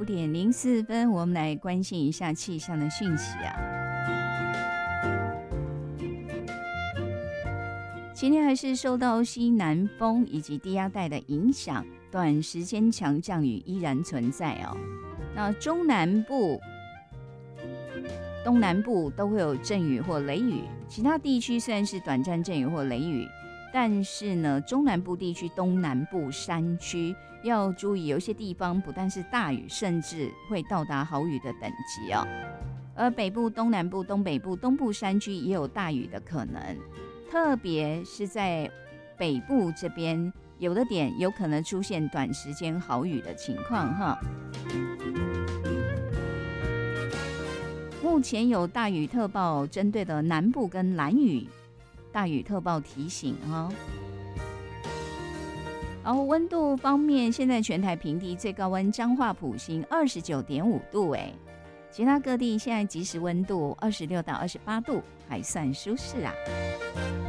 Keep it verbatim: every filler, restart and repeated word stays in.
点零四分，我们来关心一下气象的讯息啊。今天还是受到西南风以及低压带的影响，短时间强降雨依然存在哦。那中南部、东南部都会有阵雨或雷雨，其他地区虽然是短暂阵雨或雷雨，但是呢，中南部地区、东南部山区要注意，有一些地方不但是大雨，甚至会到达豪雨的等级哦。而北部、东南部、东北部、东部山区也有大雨的可能。特别是在北部这边，有的点有可能出现短时间豪雨的情况哈。目前有大雨特报针对的南部跟兰屿，大雨特报提醒哈。然后温度方面，现在全台平地最高温彰化埔心二十九点五度哎，其他各地现在即时温度二十六到二十八度，还算舒适啊。